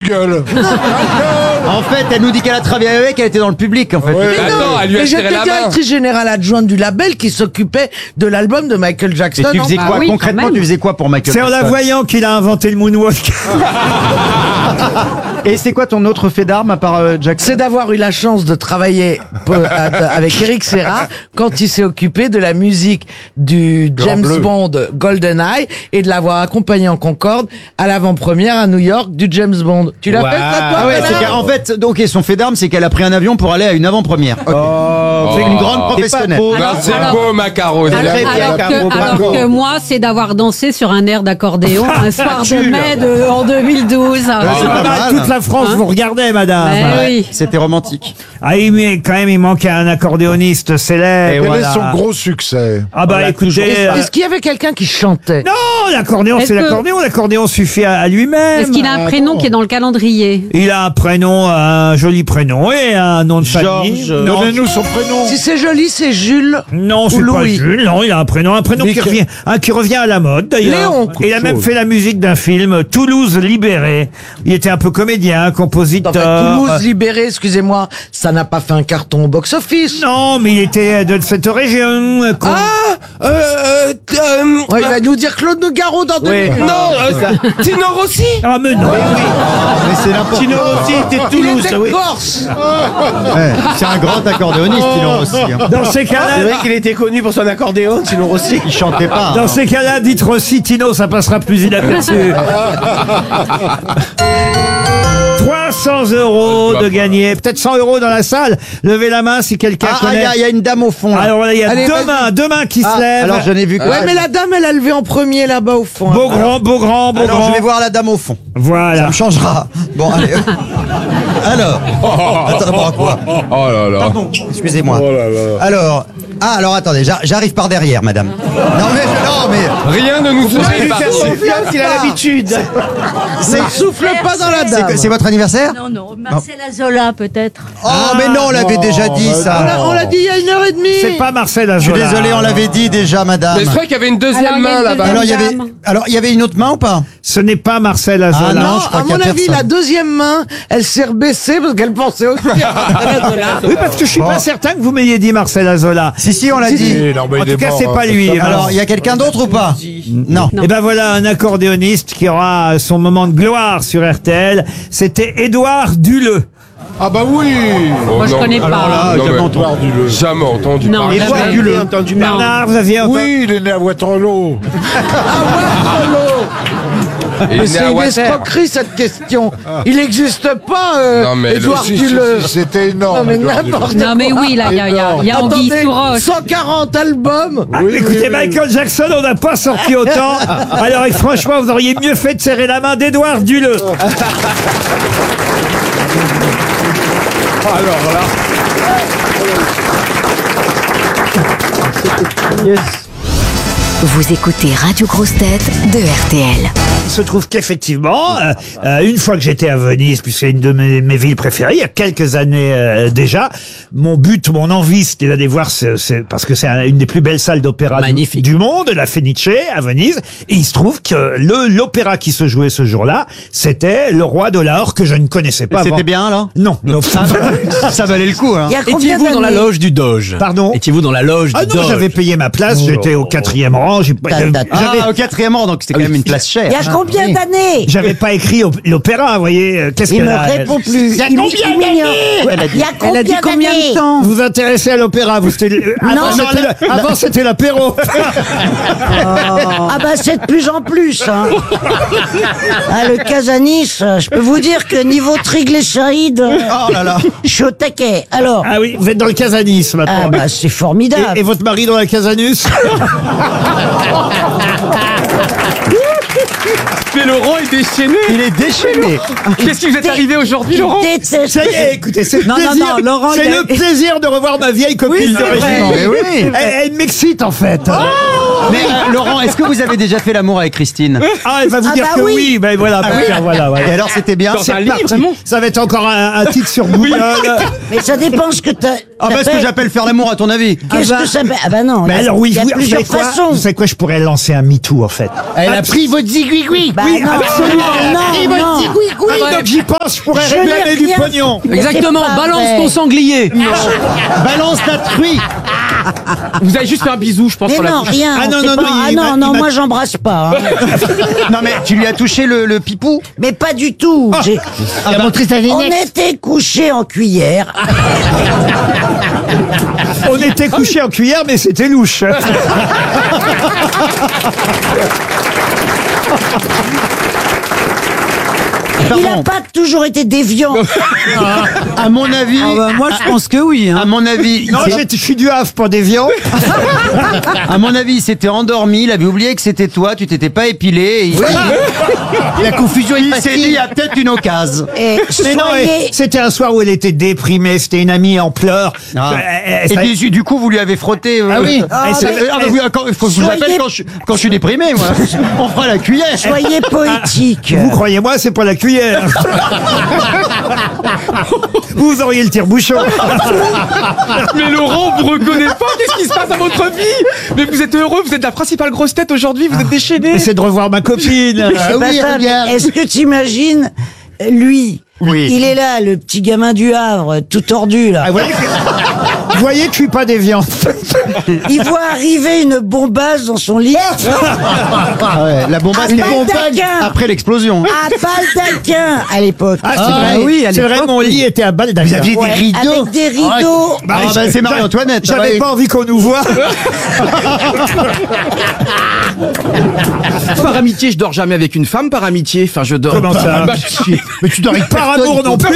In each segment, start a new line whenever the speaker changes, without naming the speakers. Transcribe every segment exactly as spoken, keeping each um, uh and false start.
gueule.
En fait, elle nous dit qu'elle a travaillé avec, elle était dans le public, en fait.
Ouais.
Mais
Attends,
non,
elle lui a
mais
serré
j'étais
la main.
directrice générale adjointe du label qui s'occupait de l'album de Michael
Et
Jackson.
tu faisais
en-
quoi
Ah oui,
concrètement?
quand même.
Tu faisais quoi pour Michael
C'est en la
Jackson?
voyant qu'il a inventé le moonwalk.
Et c'est quoi ton autre fait d'armes à part euh, Jackson?
C'est d'avoir eu la chance de travailler peu- à- avec Eric Serra quand il s'est occupé de la musique du James
Bleu.
Bond GoldenEye et de l'avoir accompagné en Concorde à l'avant-première à New York du James Bond. Tu l'as fait ça toi
Ah ouais,
Bernard
c'est qu'en fait, donc, son fait d'armes, c'est qu'elle a pris un avion pour aller à une avant-première. C'est une grande professionnelle.
Non,
Alors-
c'est
alors-
beau, Macaro.
Alors,
Très bien,
alors
Caro,
que, alors
bravo.
que moi, c'est d'avoir dansé sur un air d'accordéon un soir de mai de, en deux mille douze.
c'est pas mal.
Toute la France
Hein
vous regardait, madame.
Eh oui.
C'était romantique.
Ah, il, mais quand même, il manquait un accordéoniste célèbre.
Et
Quel
voilà.
est son gros succès?
Ah bah écoutez, euh,
Est-ce qu'il y avait quelqu'un qui chantait?
non, l'accordéon,
Est-ce
c'est
que-
l'accordéon. L'accordéon suffit à, à lui-même.
Est-ce qu'il a un prénom qui est dans le calendrier?
Il a un prénom, un joli prénom et un nom de famille.
Georges.
Non,
Donnez-nous son prénom.
Si c'est joli, c'est Jules.
non, c'est
ou
pas
Louis.
Jules. Non, il a un prénom, un prénom qui
Mick-
revient, un qui revient à la mode d'ailleurs.
Léon.
Et il a même fait la musique d'un film, Toulouse libérée. Il était un peu comédien,
En
compositeur.
fait, Toulouse libéré, excusez-moi, ça n'a pas fait un carton au box-office.
Non, mais il était de cette région. euh, qu'on-
Ah, euh, euh, euh,
Ouais, il va nous dire Claude Nougaro dans deux minutes.
non, euh, Tino Rossi.
Ah mais non.
Mais c'est n'importe
Tino
quoi.
Rossi était de
Il
Toulouse,
était
oui.
corse.
Ouais, c'est un grand accordéoniste, Tino Rossi. hein.
Dans ces
C'est
cas-là,
vrai qu'il était connu pour son accordéon, Tino Rossi.
Il chantait pas.
dans
hein.
ces cas-là, dites Rossi, Tino, ça passera plus inaperçu. trois cents euros de gagner, peut-être cent euros dans la salle. Levez la main si quelqu'un
Ah, il
connaît.
y, a- il y a une dame au fond. Là.
Alors voilà, il y a
Allez,
deux
vas-y.
mains, deux mains qui
Ah,
se lèvent.
alors je n'ai vu que.
Ouais, mais la dame, elle a levé en premier là-bas au fond.
Beau grand, beau grand, beau
Alors
grand.
je vais voir la dame au fond. Ça
Voilà.
me changera. Bon, allez. Alors. Attends, bon, quoi
Oh là là.
Pardon, excusez-moi.
Oh là là.
Alors. Ah, alors attendez, j'a- j'arrive par derrière, madame. Non, mais. Non, mais.
Rien ne nous
Il
fait
lui fait confiance, il a l'habitude.
C'est
Ne souffle pas dans la
c'est
dame.
que- c'est votre anniversaire?
Non, non, Marcel Azola peut-être.
Oh, mais non, on l'avait déjà dit,
On
ça.
l'a- On l'a dit il y a une heure et demie.
C'est pas Marcel
Je suis
Azola.
désolé, on l'avait dit déjà, madame.
Mais je crois qu'il y avait une
Alors,
deuxième
il y a
main
une
là-bas.
deuxième-
Alors, il y avait.
Dame.
Alors, il y avait une autre main ou pas?
Ce n'est pas Marcel Azola.
Ah
Non,
non, je crois
à
qu'il y a
mon avis,
personne.
la deuxième main, elle s'est rebaissée parce qu'elle pensait aussi à Marcel Azola.
Oui, parce que je suis
Bon.
pas certain que vous m'ayez dit Marcel Azola.
Si, si, on l'a dit.
Eh, non, mais
En
il est
tout cas,
mort,
c'est
hein.
pas lui.
Alors, il y a quelqu'un d'autre ou pas? Non.
Et ben voilà un accordéoniste qui aura son moment de gloire sur R T L. C'était Édouard Duleux.
Ah bah oui.
Moi, je
non,
connais
mais-
pas.
alors là,
Non,
jamais
mais-
entendu. Jamais entendu.
Non,
parler.
jamais.
Édouard Duleux. entendu parler.
Bernard, vous aviez entendu?
Oui, il est né à Waterloo. Il
Mais
est né
c'est
à
une
Waterloo.
escroquerie cette question. Il n'existe pas, euh,
Non mais
Édouard
le- si,
Duleux.
si, si, c'était énorme.
Non mais
Édouard
n'importe
Duleux.
Non, mais oui, là, il y a, il y a, il y a Anguille
Attendez,
sous roche.
cent quarante albums.
Ah,
Oui,
écoutez,
oui, oui.
Michael Jackson, on n'a pas sorti autant. Alors, et franchement, vous auriez mieux fait de serrer la main d'Édouard Duleux.
Alors là.
Vous écoutez Radio Grosse Tête de R T L.
Il se trouve qu'effectivement, euh, euh, une fois que j'étais à Venise, puisque c'est une de mes, mes villes préférées, il y a quelques années euh, déjà, mon but, mon envie, c'était d'aller voir, ce, ce- parce que c'est un- une des plus belles salles d'opéra du, du monde, la Fenice à Venise, et il se trouve que le l'opéra qui se jouait ce jour-là, c'était Le Roi de l'Or, que je ne connaissais pas avant.
C'était bien, alors?
Non, non.
Ça, ça valait le coup, hein.
Il y a combien
Étiez-vous dans la
d'années
loge du Doge?
Pardon.
Étiez-vous dans la loge
Ah
du
non,
Doge?
j'avais payé ma place, j'étais au quatrième rang, j'ai pas-
Ta- ta- ta-
j'avais-
Ah, au quatrième rang, donc c'était quand même une place chère.
Il y a combien d'années
j'avais pas écrit op- l'opéra, vous voyez. euh, Qu'est-ce
Il
qu'elle
me
a
répond plus.
Il y a
Il-
combien
il m'ignore.
Elle a dit.
Il y a
Elle a dit
combien
combien
d'années
de temps?
Vous vous intéressez à l'opéra, vous c'était le- avant,
Non,
c'était le- avant, c'était l'apéro.
Ah bah c'est de plus en plus. Hein. Ah, le Casanis, euh, je peux vous dire que niveau triglycérides, euh,
Oh là là.
je suis au taquet. Alors,
Ah oui, vous êtes dans le Casanis maintenant.
ah bah c'est formidable.
et, et votre mari dans la Casanus?
Mais Laurent est déchaîné.
Il est déchaîné.
Qu'est-ce qui vous est arrivé aujourd'hui,
Il
Laurent?
déteste.
Ça y est, écoutez, c'est le
Non, non,
plaisir,
non, Laurent,
c'est
il a-
le plaisir de revoir ma vieille copine de
c'est vrai.
régiment.
Mais oui.
Elle, elle m'excite en fait.
Mais euh, Laurent, est-ce que vous avez déjà fait l'amour avec Christine?
Ah, elle va vous
Ah
dire
bah
que
oui.
oui. Ben voilà, pour faire, voilà, voilà.
Et alors, c'était bien?
Dans un
C'est
livre,
parti.
vraiment?
Ça va être encore un, un titre sur Google.
Mais ça dépend ce que t'as.
Ah bah, ce que
s'appelle-
j'appelle faire l'amour à ton avis.
Qu'est-ce
Ah bah-
que ça fait Ah bah non,
Mais
il y a-
alors oui,
il y a
vous, vous
plusieurs
savez quoi
façons.
Vous savez quoi Je pourrais lancer un MeToo en fait.
Elle a pris votre zigouigoui.
Bah
Oui,
non,
absolument.
non, non, non.
Oui, donc j'y pense, je pourrais
Je n'ai
réclamer du
rien-
pognon.
Mais
Exactement,
c'est pas
balance
vrai.
ton sanglier.
Balance ta truie.
Vous avez juste fait un bisou, je pense,
Mais
sur la
non,
bouche.
rien.
Ah non,
c'est
non,
pas-
non,
ah
il
non,
va-
non,
il va-
moi j'embrasse pas. hein.
Non mais tu lui as touché le, le pipou.
Mais pas du tout. J'ai-
Ah bah,
On était couchés en cuillère.
On était couchés en cuillère, mais c'était louche.
Il
pardon.
n'a pas toujours été déviant.
À mon avis.
Ah bah, moi, je pense que oui. Hein.
À mon avis.
Non,
il s'est-
j'ai- je suis du Havre, pas déviant.
À mon avis, il s'était endormi, il avait oublié que c'était toi, tu t'étais pas épilé. Et il... La confusion, il s'est dit, il y a peut-être une occasion.
Et
Mais non,
soyez-
mais c'était un soir où elle était déprimée, c'était une amie en pleurs.
Ah.
Euh, euh,
Et
ça-
du, du coup, vous lui avez frotté. euh,
Ah oui.
Ah,
Et
bah,
c'est-
ah, bah, oui, quand- il faut que je vous
Soyez-
appelle quand je, quand je suis déprimé, moi. On fera la cuillère.
soyez poétique.
Vous croyez-moi, c'est pas la cuillère. Vous auriez le tire-bouchon.
Mais Laurent, vous reconnaissez pas? Qu'est-ce qui se passe dans votre vie? Mais vous êtes heureux, vous êtes la principale grosse tête aujourd'hui, vous êtes déchaîné.
C'est de revoir ma copine.
C'est pas ça, mais Est-ce que tu imagines lui
Oui.
Il est là, le petit gamin du Havre, tout tordu là.
Ah, vous voyez que, vous voyez que je suis pas déviant.
Il voit arriver une bombasse dans son lit.
Ah ouais, la bombasse,
Ah,
une
balle
bombasse
d'aquin.
après l'explosion.
À baldaquin à l'époque.
Ah, c'est
Ah,
vrai.
oui, à
c'est vrai,
l'époque,
mon
oui.
lit était à balle
Vous aviez
Ouais,
des rideaux.
avec des rideaux.
Ah, bah,
je-
c'est Marie-Antoinette. ça
J'avais
va.
pas envie qu'on nous voit.
Par amitié, je dors jamais avec une femme, par amitié. Enfin, je dors.
Comment ça
Bah, je-
Mais tu dors avec
Par
personne,
amour non plus.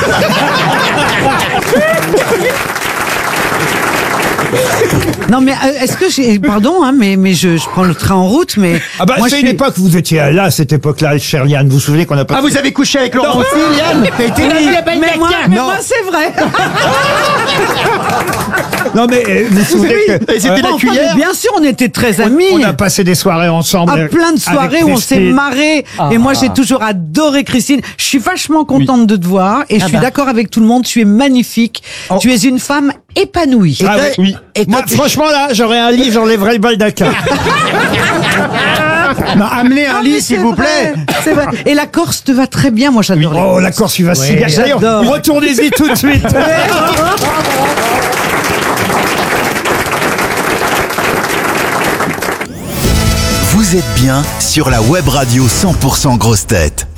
Non, mais euh, est-ce que j'ai. Pardon, hein, mais, mais je, je prends le train en route, mais.
Ah bah
moi,
c'est
je
une
suis-
époque où vous étiez là, à cette époque-là, chère Liane. Vous vous souvenez qu'on a pas...
Ah, vous avez couché avec Laurent aussi, Liane? T'as été
Oui,
là,
mais moi, mais moi, c'est vrai.
Non mais euh, vous vous souvenez que...
Et c'était la
Enfin,
cuillère?
mais bien sûr, on était très amis.
On a passé des soirées ensemble.
À
euh,
plein de soirées
avec
où on s'est
Christine.
marré. Et moi, j'ai toujours adoré Christine. Je suis vachement contente de te voir. Et je suis
bah.
d'accord avec tout le monde. Tu es magnifique. Tu es une femme épanouie.
Ah oui, oui.
Et
Moi,
toi, tu-
franchement, là, j'aurais un livre, j'enlèverais le baldaquin.
Non, amenez un
Ah,
lit,
mais
s'il
c'est
vous
vrai,
plaît.
C'est vrai. Et la Corse te va très bien. Moi, j'adore. les
Oh, la Corse, il va si bien. D'ailleurs,
j'adore.
retournez-y tout de suite.
Vous êtes bien sur la web radio cent pour cent Grosse Tête.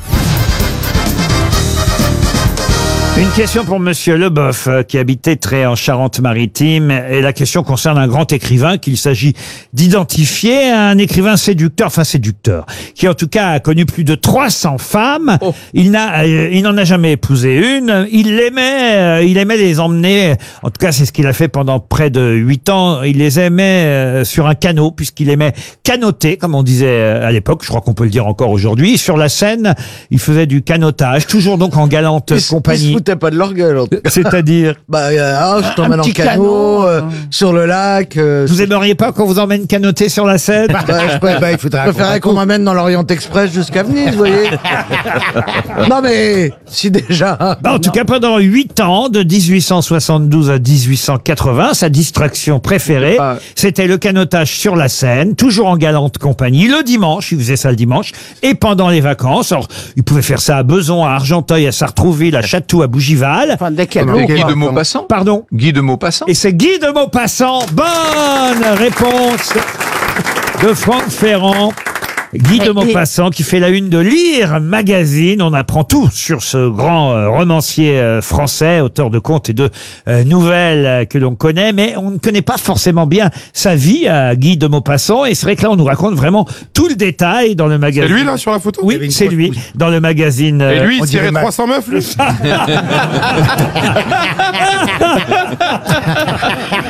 Une question pour Monsieur Leboeuf, euh, qui habitait Tré en Charente-Maritime. Et la question concerne un grand écrivain qu'il s'agit d'identifier. Un écrivain séducteur, enfin séducteur, qui en tout cas a connu plus de trois cents femmes.
Oh.
Il n'a, euh, il n'en a jamais épousé une. Il l'aimait, euh, il aimait les emmener. En tout cas, c'est ce qu'il a fait pendant près de huit ans. Il les aimait euh, sur un canot, puisqu'il aimait canoter, comme on disait euh, à l'époque. Je crois qu'on peut le dire encore aujourd'hui. Sur la Seine, il faisait du canotage, toujours donc en galante
Ils se-
compagnie.
Ils se foutaient pas de leur gueule. en tout cas.
C'est-à-dire,
Bah, euh, ah, je t'emmène en
petit
canot,
canot,
euh, sur le lac. euh,
vous aimeriez pas qu'on vous emmène canoter sur la Seine?
bah, je peux- bah, il faudrait je préférerais qu'on m'amène dans l'Orient Express jusqu'à Venise, vous voyez. Non mais, si déjà.
Bah, en tout cas, pendant huit ans, de dix-huit cent soixante-douze à dix-huit cent quatre-vingts, sa distraction préférée,
Ah.
c'était le canotage sur la Seine, toujours en galante compagnie, le dimanche, il faisait ça le dimanche, et pendant les vacances. Alors, il pouvait faire ça à Beson, à Argenteuil, à Sartrouville, à Chatou, à Bougival.
Enfin, des
Guy
canots.
de Maupassant.
Pardon.
Guy de Maupassant.
Et c'est Guy de Maupassant. Bonne réponse de Franck Ferrand. Guy de Maupassant qui fait la une de Lire Magazine. On apprend tout sur ce grand euh, romancier euh, français, auteur de contes et de euh, nouvelles euh, que l'on connaît, mais on ne connaît pas forcément bien sa vie à Guy de Maupassant. Et c'est vrai que là, on nous raconte vraiment tout le détail dans le magazine.
C'est lui là sur la photo?
Oui, c'est lui, dans le magazine.
Et
euh,
lui,
on
il tirait
dirait
trois cents meufs, lui.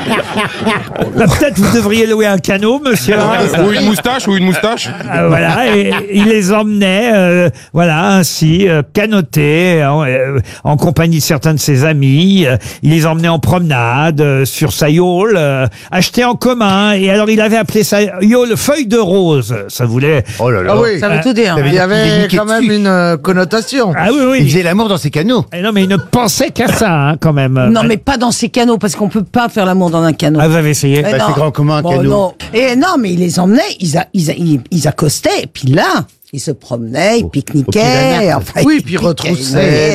Bah, peut-être vous devriez louer un canot, monsieur.
Ou une moustache, ou une moustache.
Euh, voilà, et il les emmenait, euh, voilà, ainsi, euh, canotés, en, euh, en compagnie de certains de ses amis. Euh, il les emmenait en promenade, euh, sur sa yole, euh, acheté en commun. Et alors, il avait appelé sa yole Feuille de Rose. Ça voulait...
Oh là là.
Ah oui,
Ça veut tout dire.
Ça veut
il y
dire qu'il est
avait
niqué
quand même
dessus.
une euh, connotation.
Ah oui, oui.
Il faisait l'amour dans ses canaux.
Eh non, mais il ne pensait qu'à ça, hein, quand même.
Non, mais pas dans ces canaux, parce qu'on peut pas faire l'amour dans un canot.
Ah, vous avez essayé?
Mais
Bah,
non.
c'est grand comme un
Bon,
canot.
non. Et non, mais il les emmenait, ils, a- ils, a- ils, ils accostaient, et puis là, ils se promenaient, ils
pied d'un
pique-niquaient.
arbre.
Enfin,
Oui,
ils
puis
pique-niquaient,
retroussaient.